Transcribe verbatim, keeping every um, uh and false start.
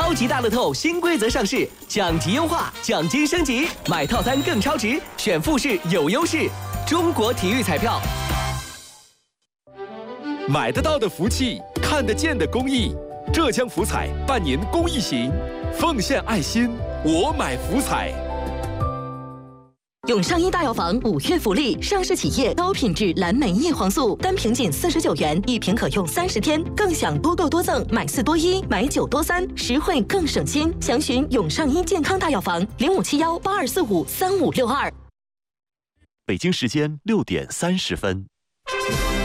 超级大乐透新规则上市，奖级优化，奖金升级，买套餐更超值，选复式有优势。中国体育彩票。 买得到的福气，看得见的公益。浙江福彩办年公益行，奉献爱心，我买福彩。 永上医大药房五月福利，上市企业高品质蓝莓叶黄素，单瓶仅四十九元，一瓶可用三十天，更享多购多赠，买四多一，买九多三，实惠更省心。详询永上医健康大药房零五七幺八二四五三五六二。 北京时间六点三十分。